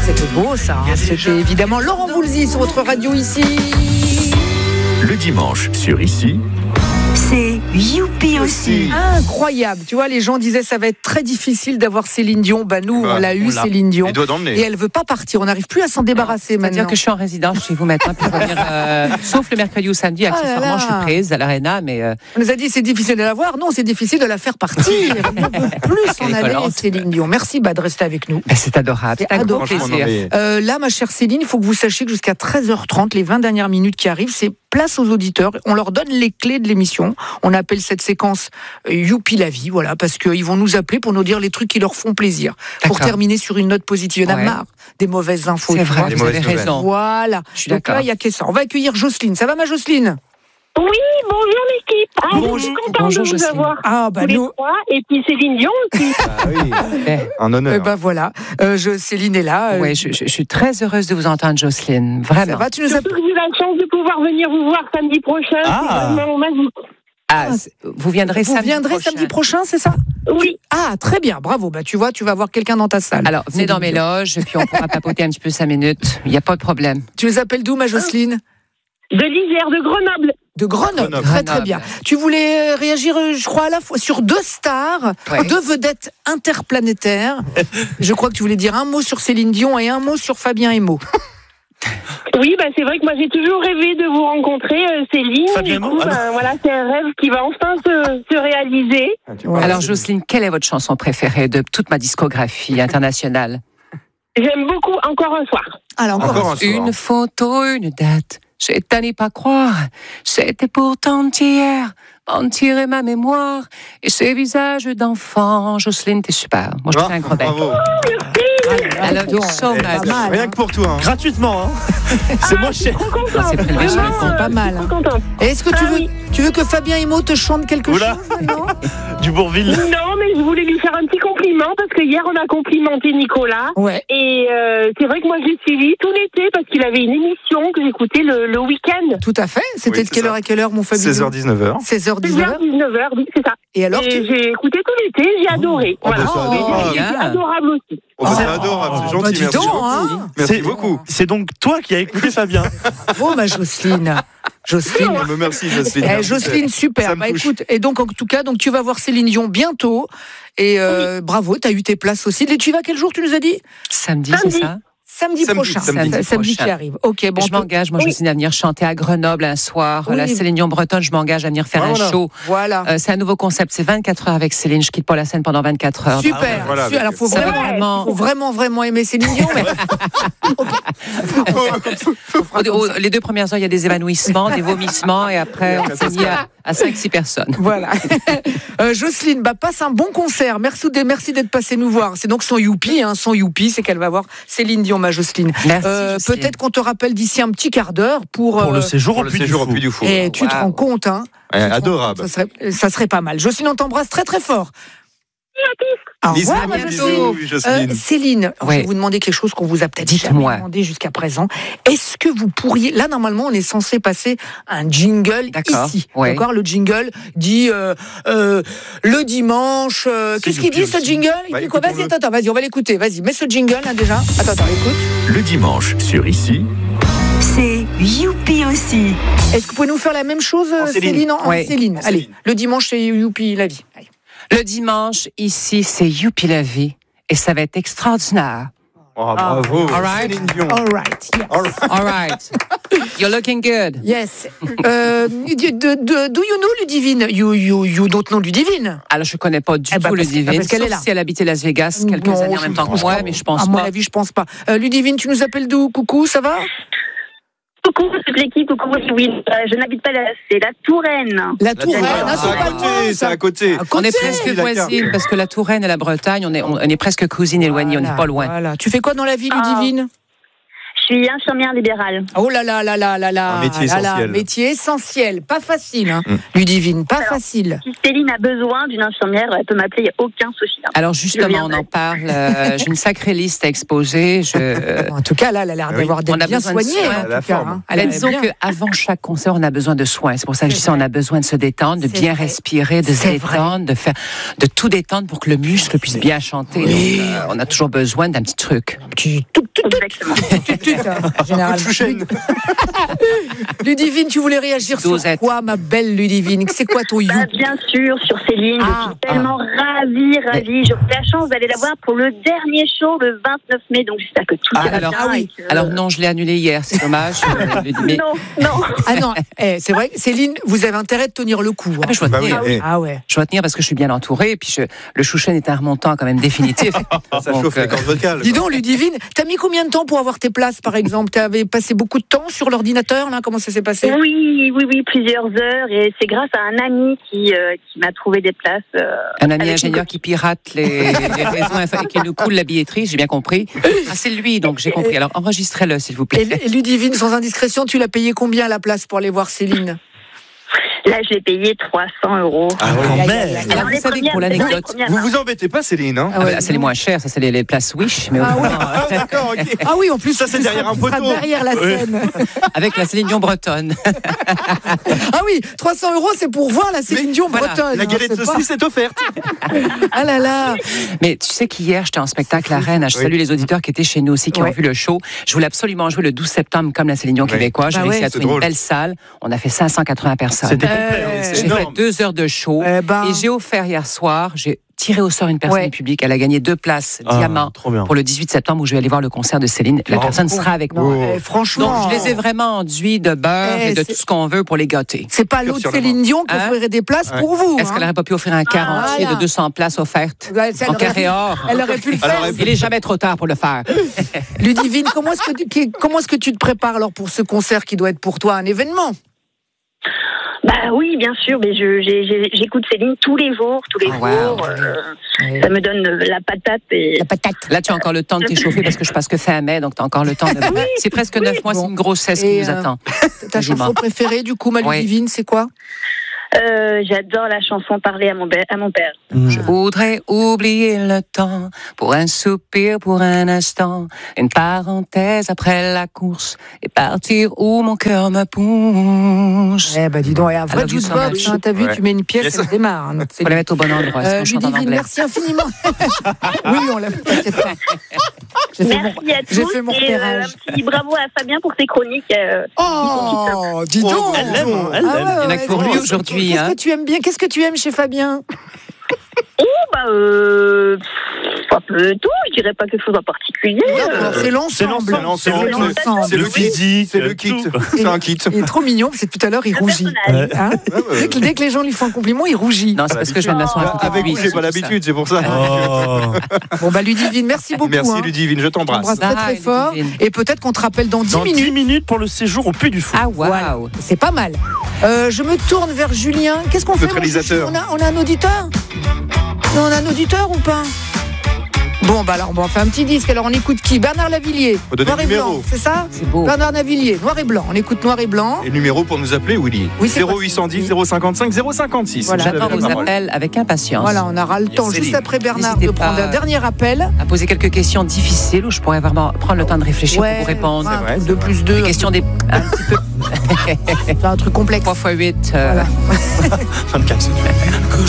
c'était beau ça. C'était évidemment Laurent Voulzy sur votre radio ici. Le dimanche sur Ici. C'est youpi aussi. Incroyable. Tu vois, les gens disaient ça va être très difficile d'avoir Céline Dion. Bah nous, on l'a eu, Céline Dion. Et elle veut pas partir. On n'arrive plus à s'en débarrasser maintenant. C'est-à-dire que je suis en résidence chez vous maintenant, puis revenir, sauf le mercredi ou samedi. Accessoirement, je suis prise à l'Arena, mais on nous a dit c'est difficile de la voir. Non, c'est difficile de la faire partir. On ne veut plus s'en aller, Céline Dion. Merci de rester avec nous. C'est adorable. C'est un grand plaisir. Là, ma chère Céline, il faut que vous sachiez que jusqu'à 13h30, les 20 dernières minutes qui arrivent, c'est place aux auditeurs. On leur donne les clés de l'émission. On appelle cette séquence Youpi la vie, voilà, parce qu'ils vont nous appeler pour nous dire les trucs qui leur font plaisir. D'accord. Pour terminer sur une note positive. Il y en a marre des mauvaises infos. C'est vrai, vous avez raison. Voilà. Donc là, il y a que ça. On va accueillir Jocelyne. Ça va, ma Jocelyne? Oui, bonjour l'équipe. Je suis contente de vous avoir. Tous les trois. Et puis Céline Dion aussi. Oui, un honneur. Voilà, Céline est là. Oui, je suis très heureuse de vous entendre, Jocelyne. Vraiment. Ça va, tu nous as... Surtout que j'ai la chance de pouvoir venir vous voir samedi prochain. C'est vraiment magique. Vous viendrez samedi prochain, c'est ça? Oui. Ah, très bien, bravo. Bah, tu vois, tu vas voir quelqu'un dans ta salle. Alors, venez dans mes loges, puis on pourra papoter un petit peu 5 minutes. Il n'y a pas de problème. Tu les appelles d'où, ma Jocelyne? De l'Isère, de Grenoble. De Grenoble. Très très bien. Tu voulais réagir, je crois, à la fois sur 2 stars, 2 vedettes interplanétaires. Je crois que tu voulais dire un mot sur Céline Dion et un mot sur Fabien Emo. Oui, c'est vrai que moi j'ai toujours rêvé de vous rencontrer, Céline. Du coup, voilà, c'est un rêve qui va enfin se réaliser. Alors Jocelyne, quelle est votre chanson préférée de toute ma discographie internationale? J'aime beaucoup Encore un soir. Alors encore un soir. Une photo, une date. J'ai à n'y pas croire. C'était pourtant hier. En tirer ma mémoire et ces visages d'enfants. Jocelyne, t'es super. Moi, je te fais un gros bec. Bravo. I love you so much. Rien que pour toi. Gratuitement. C'est moins cher. C'est pas mal. Est-ce que tu veux que Fabien Emo te chante quelque chose maintenant? Du Bourvil. Non, mais je voulais lui faire un petit compliment parce que hier on a complimenté Nicolas. Ouais. Et c'est vrai que moi j'ai suivi tout l'été parce qu'il avait une émission que j'écoutais le week-end. Tout à fait. C'était de quelle heure à quelle heure, mon Fabien? 16h-19h. 16h-19h, oui, c'est ça. Et alors j'ai écouté tout l'été, j'ai adoré. Voilà. C'est adorable aussi. C'est adorable, c'est gentil, merci beaucoup. Merci beaucoup. C'est donc toi qui as écouté Fabien. Oh, ma Jocelyne. Jocelyne. Merci, Jocelyne. Jocelyne, super. Écoute, et donc, en tout cas, tu vas voir Céline Dion bientôt. Et bravo, tu as eu tes places aussi. Et tu vas quel jour, tu nous as dit? Samedi, c'est ça? Samedi prochain. Samedi qui arrive. Ok, bon. Je m'engage, moi, Jocelyne, à venir chanter à Grenoble un soir. La Céline Dion bretonne, je m'engage à venir faire un show. Voilà. C'est un nouveau concept. C'est 24 heures avec Céline. Je quitte pas la scène pendant 24 heures. Super. Alors, faut vraiment aimer Céline Dion. Mais... Les 2 premières heures, il y a des évanouissements, des vomissements, et après, on finit à 5-6 personnes. Voilà. Jocelyne, passe un bon concert. Merci d'être passée nous voir. C'est donc son youpi, son youpi, c'est qu'elle va voir Céline Dion, ma Jocelyne. Merci, peut-être qu'on te rappelle d'ici un petit quart d'heure pour le séjour au Puy du Fou. Et tu te rends compte, adorable. Ça serait pas mal. Jocelyne, on t'embrasse très très fort. Au revoir, Jocelyne. Céline, je vais vous demander quelque chose qu'on vous a peut-être jamais demandé jusqu'à présent. Est-ce que vous pourriez... Là, normalement, on est censé passer un jingle ici. D'accord, le jingle dit le dimanche... Qu'est-ce qu'il dit, ce jingle? Il dit quoi? Vas-y, on va l'écouter. Vas-y, mets ce jingle, déjà. Attends, écoute. Le dimanche sur Ici. C'est youpi aussi. Est-ce que vous pouvez nous faire la même chose, Céline? Céline. Allez, le dimanche, c'est youpi la vie. Allez. Le dimanche, ici, c'est youpi la vie. Et ça va être extraordinaire. Oh, bravo. All right. All right. Yes. All right. You're looking good. Yes. Do you know Ludivine? You don't know Ludivine? Alors, je connais pas du tout Ludivine. Parce qu'elle est là. Si elle habitait Las Vegas quelques années en même temps que moi, mais je pense pas. À mon avis, je pense pas. Ludivine, tu nous appelles d'où? Coucou, ça va? Coucou toute l'équipe, coucou oui, je n'habite pas là, c'est la Touraine. La Touraine, c'est à côté. On est presque voisines parce que la Touraine et la Bretagne, on est presque cousines éloignées, on n'est pas loin. Voilà. Tu fais quoi dans la vie, Ludivine? Je suis infirmière libérale. Oh là là là là là là. Un métier essentiel. Métier essentiel. Pas facile, hein. Ludivine, pas facile. Si Céline a besoin d'une infirmière, elle peut m'appeler, il n'y a aucun souci. Hein. Alors justement, on en parle. J'ai une sacrée liste à exposer. En tout cas, là, elle a l'air d'avoir d'être bien soignée. Disons qu'avant chaque concert, on a besoin de soins. C'est pour ça que je dis ça, on a besoin de se détendre, de bien respirer, de se détendre, de tout détendre pour que le muscle puisse bien chanter. Oui. Donc, on a toujours besoin d'un petit truc. Exactement. Généralement. Ludivine, tu voulais réagir sur quoi, ma belle Ludivine? C'est quoi ton you? Bien sûr, sur Céline. Je suis tellement ravie. J'aurai la chance d'aller la voir pour le dernier show le 29 mai. Donc j'espère que tout ira bien. Alors non, je l'ai annulé hier, c'est dommage. Non. Ah non, c'est vrai, Céline, vous avez intérêt de tenir le coup. Je dois tenir. Je dois tenir parce que je suis bien entourée. Et puis le Chouchen est un remontant quand même définitif. Ça chauffe les cordes vocales. Dis donc, Ludivine, t'as mis combien de temps pour avoir tes places, par exemple? T'avais passé beaucoup de temps sur l'ordinateur, là? Comment ça s'est passé? Oui, plusieurs heures. Et c'est grâce à un ami qui m'a trouvé des places. Un ami ingénieur qui pirate les réseaux et qui nous coule la billetterie, j'ai bien compris. Ah, c'est lui, donc j'ai compris. Alors enregistrez-le, s'il vous plaît. Et Ludivine, sans indiscrétion, tu l'as payé combien la place pour aller voir Céline? Là, je l'ai payé 300 €. Alors, vous savez, pour l'anecdote, vous vous embêtez pas, Céline, hein? c'est les moins chers, ça c'est les places Wish. Mais d'accord, ok. Ah oui, en plus, ça c'est derrière un poteau. Derrière la scène. Avec la Céline Dion bretonne. Ah oui, 300 €, c'est pour voir la Céline Dion bretonne. La galette de saucisse est offerte. Ah là là. Mais tu sais qu'hier, j'étais en spectacle à Rennes. Je salue les auditeurs qui étaient chez nous aussi, qui ont vu le show. Je voulais absolument jouer le 12 septembre comme la Céline Dion québécoise. J'ai réussi à trouver une belle salle. On a fait 580 personnes. J'ai fait 2 heures de show et j'ai offert hier soir, j'ai tiré au sort une personne du public. Elle a gagné 2 places diamant pour le 18 septembre où je vais aller voir le concert de Céline. La personne sera avec moi. Franchement, donc je les ai vraiment enduits de beurre et de tout ce qu'on veut pour les gâter. C'est pas l'autre Céline Dion qui offrirait des places pour vous. Est-ce qu'elle n'aurait pas pu offrir un quart entier de 200 places offertes en carré or? Elle aurait pu le faire. Il n'est jamais trop tard pour le faire. Ludivine, comment est-ce que tu te prépares alors pour ce concert qui doit être pour toi un événement? Oui, bien sûr, mais j'écoute Céline tous les jours. Ça me donne la patate. La patate. Là, tu as encore le temps de t'échauffer parce que je passe que fin mai, donc tu as encore le temps de... C'est presque 9 mois, c'est une grossesse qui nous attend. Ta chanson préférée, du coup, ma Ludivine, c'est quoi? J'adore la chanson Parler à mon père. Je voudrais oublier le temps pour un soupir, pour un instant, une parenthèse après la course et partir où mon cœur me pousse. Dis donc, un vrai jukebox, t'as vu, tu mets une pièce, elle démarre. Faut la mettre au bon endroit. Ludivine, merci infiniment. Oui, on l'a fait, t'inquiète pas. Merci à tous. J'ai fait mon repérage. Un petit bravo à Fabien pour ses chroniques. Dis donc. Elle l'aime. Il y en a que pour lui aujourd'hui. Qu'est-ce que tu aimes bien? Qu'est-ce que tu aimes chez Fabien? Un peu tout, je dirais pas quelque chose en particulier. C'est l'ensemble. C'est le kit. C'est un kit. Il est trop mignon, c'est tout à l'heure, il rougit. Hein dès que les gens lui font un compliment, il rougit. Non, c'est parce que je viens de m'asseoir à côté de lui. Avec vous, j'ai pas l'habitude, c'est pour ça. Bon, Ludivine, merci beaucoup. Merci Ludivine, je t'embrasse. Très très fort. Et peut-être qu'on te rappelle dans 10 minutes. 10 minutes pour le séjour au Puy du Fou. Ah, waouh. C'est pas mal. Je me tourne vers Julien. Qu'est-ce qu'on fait? On a un auditeur? Non, on a un auditeur ou pas? Bon, alors, on fait un petit disque. Alors, on écoute qui? Bernard Lavillier. Noir et blanc, c'est ça? C'est beau. Bernard Lavillier, noir et blanc. On écoute noir et blanc. Et le numéro pour nous appeler, Willy? 0810 055 056. Voilà. J'attends vos appels avec impatience. Voilà, on aura le temps, juste après Bernard, de prendre un dernier appel. À poser quelques questions difficiles où je pourrais vraiment prendre le temps de réfléchir pour vous répondre. 2 plus 2. Des questions un petit peu... C'est un truc complexe. 3 x 8. Voilà. 24.